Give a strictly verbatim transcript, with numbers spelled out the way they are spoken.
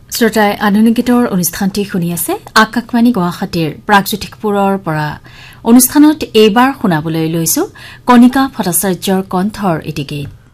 শ্ৰোতাই আধুনিক গীতৰ অনুষ্ঠানটি শুনি আছে আকাশবাণী গুৱাহাটীৰ প্ৰাগজ্যোতিষপুৰৰ পৰা অনুষ্ঠানত এইবাৰ শুনাবলৈ লৈছো কণিকা ভট্টাচাৰ্যৰ কণ্ঠৰ এটি গীত।